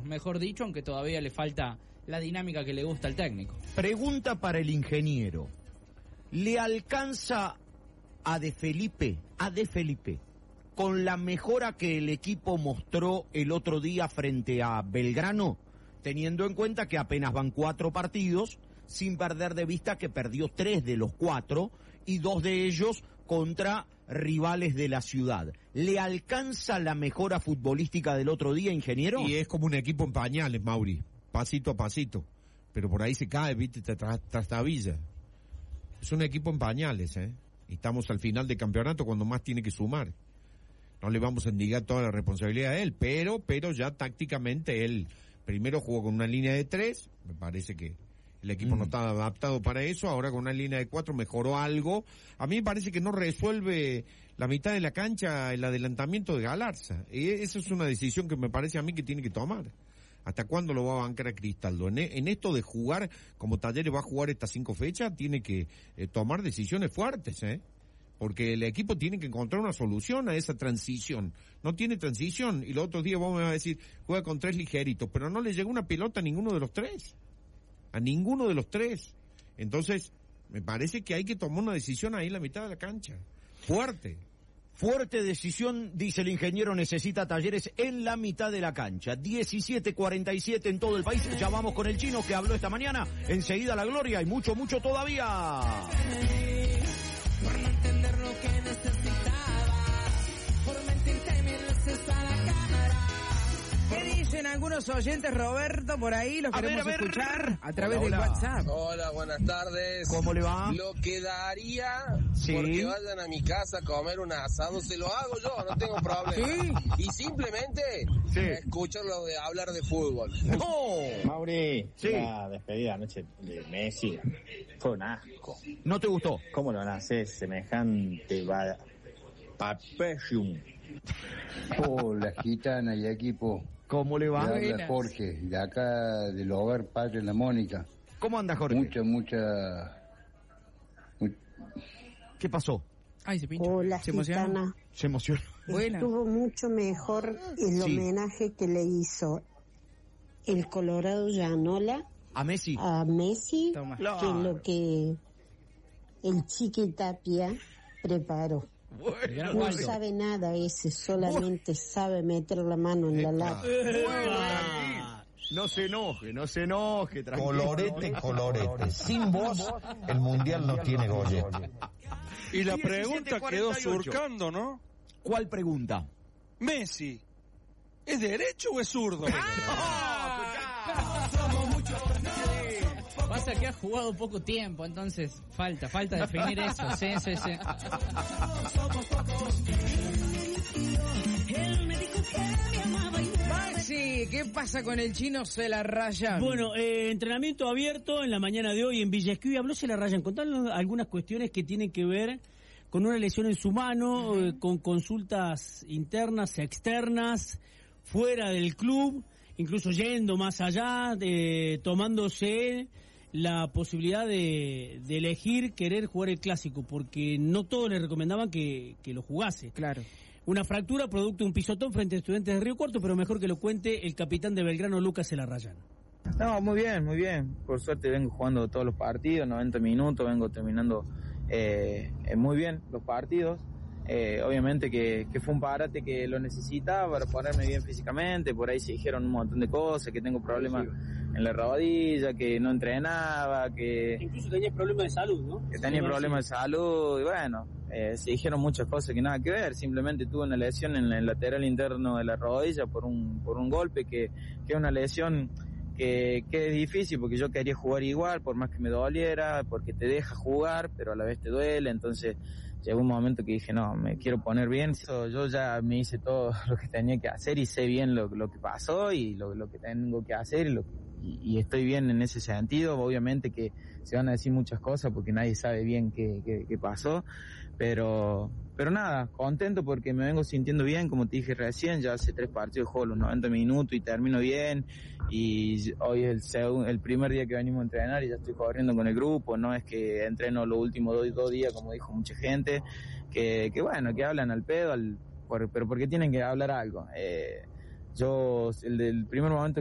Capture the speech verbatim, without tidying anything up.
mejor dicho, aunque todavía le falta la dinámica que le gusta al técnico. Pregunta para el ingeniero. ¿Le alcanza a De Felipe, a De Felipe, con la mejora que el equipo mostró el otro día frente a Belgrano, teniendo en cuenta que apenas van cuatro partidos, sin perder de vista que perdió tres de los cuatro y dos de ellos contra rivales de la ciudad? ¿Le alcanza la mejora futbolística del otro día, ingeniero? Y es como un equipo en pañales, Mauri, pasito a pasito, pero por ahí se cae, viste, tras trastabilla. Es un equipo en pañales, ¿eh? Y estamos al final del campeonato cuando más tiene que sumar. No le vamos a indicar toda la responsabilidad a él, pero, pero ya tácticamente él primero jugó con una línea de tres, me parece que el equipo mm. no estaba adaptado para eso, ahora con una línea de cuatro mejoró algo. A mí me parece que no resuelve la mitad de la cancha el adelantamiento de Galarza. Y esa es una decisión que me parece a mí que tiene que tomar. ¿Hasta cuándo lo va a bancar a Cristaldo? En, en esto de jugar, como Talleres va a jugar estas cinco fechas, tiene que eh, tomar decisiones fuertes, ¿eh? Porque el equipo tiene que encontrar una solución a esa transición. No tiene transición, y los otros días vos me vas a decir, juega con tres ligeritos, pero no le llegó una pelota a ninguno de los tres. A ninguno de los tres. Entonces, me parece que hay que tomar una decisión ahí en la mitad de la cancha. Fuerte. Fuerte decisión, dice el ingeniero, necesita Talleres en la mitad de la cancha. diecisiete cuarenta y siete en todo el país. Ya vamos con el chino que habló esta mañana. Enseguida la gloria y mucho, mucho todavía. Por no entender lo que necesitabas, por mentirte mil veces a la cámara. ¿Qué dicen algunos oyentes, Roberto, por ahí? Los a queremos ver, a ver. escuchar a través Hola, del hola. WhatsApp. Hola, buenas tardes. ¿Cómo le va? Lo que daría Sí. porque vayan a mi casa a comer un asado, se lo hago yo, no tengo problema. ¿Sí? Y simplemente Sí. escucharlo de hablar de fútbol. ¡No! Mauri, Sí. la despedida anoche de Messi fue un asco. ¿No te gustó? ¿Cómo lo van a hacer semejante va- papellum? Hola, gitana y equipo. ¿Cómo le va? Le habla Buenas. Jorge, de acá del hogar Padre La Mónica. ¿Cómo anda, Jorge? Mucha, mucha... mu- ¿Qué pasó? Ay, se pinchó. Hola, ¿Se emocionó? gitana. Se emocionó. Buenas. Estuvo mucho mejor el Sí. homenaje que le hizo el Colorado Llanola ¿A Messi? a Messi Toma. que lo que el Chiqui Tapia preparó. El gran No Waldo. sabe nada ese, solamente sabe meter la mano en la lata. Ah, no se enoje, no se enoje, tranquilo. Colorete, colorete. Sin vos, el mundial no tiene gollete. Y la diecisiete pregunta quedó cuarenta y ocho. surcando, ¿no? ¿Cuál pregunta? Messi, ¿es derecho o es zurdo? Pasa que ha jugado poco tiempo, entonces falta, falta definir eso. Sí, sí, sí. Maxi, ¿qué pasa con el chino? Se la rayan. Bueno, eh, entrenamiento abierto en la mañana de hoy en Villa Esquiu y habló Se la rayan. Contanos algunas cuestiones que tienen que ver con una lesión en su mano, uh-huh. eh, con consultas internas, externas, fuera del club, incluso yendo más allá, de, tomándose la posibilidad de, de elegir querer jugar el clásico, porque no todos le recomendaban que, que lo jugase. Claro. Una fractura producto de un pisotón frente a Estudiantes de Río Cuarto, pero mejor que lo cuente el capitán de Belgrano, Lucas Se la rayan. No, muy bien, muy bien. Por suerte vengo jugando todos los partidos, noventa minutos, vengo terminando eh, eh, muy bien los partidos. Eh, obviamente que, que fue un parate que lo necesitaba para ponerme bien físicamente, por ahí se dijeron un montón de cosas, que tengo problemas en la rodilla, que no entrenaba, que... Incluso tenías problemas de salud, ¿no? Que tenía problemas de salud, y bueno, eh, se dijeron muchas cosas que nada que ver, simplemente tuve una lesión en el lateral interno de la rodilla por un, por un golpe que, que es una lesión... Que, que es difícil porque yo quería jugar igual, por más que me doliera, porque te deja jugar, pero a la vez te duele, entonces llegó un momento que dije, no, me quiero poner bien. Eso, yo ya me hice todo lo que tenía que hacer y sé bien lo, lo que pasó y lo, lo que tengo que hacer y, lo, y, y estoy bien en ese sentido. Obviamente que se van a decir muchas cosas porque nadie sabe bien qué, qué, qué pasó, pero... Pero nada, contento porque me vengo sintiendo bien, como te dije recién, ya hace tres partidos juego los noventa minutos y termino bien, y hoy es el, segundo, el primer día que venimos a entrenar y ya estoy corriendo con el grupo, no es que entreno los últimos dos, dos días como dijo mucha gente, que, que bueno, que hablan al pedo, al, por, pero porque tienen que hablar algo. Eh, yo, el del primer momento